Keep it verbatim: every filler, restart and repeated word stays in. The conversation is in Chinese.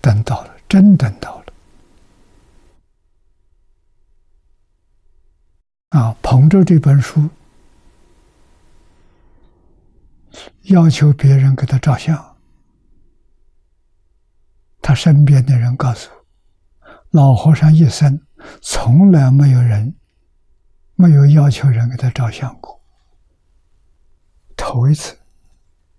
等到了，真等到了。啊，捧着这本书，要求别人给他照相，他身边的人告诉我，老和尚一生从来没有人没有要求人给他照相过，头一次。